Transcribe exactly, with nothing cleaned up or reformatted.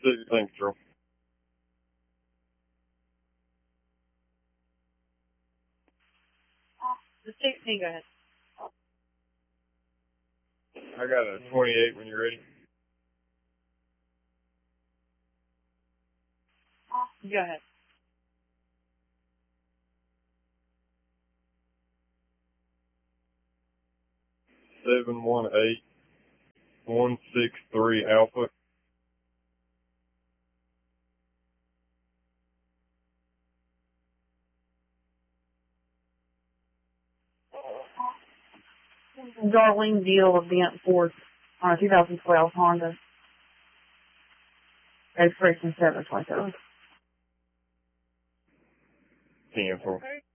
Six Central. The sixteen, go ahead. I got a twenty-eight when you're ready. Go ahead. Seven one eight one six three Alpha. Darlene Deal event for uh, two thousand twelve Honda. Expiration seven twenty-seven. Cancel.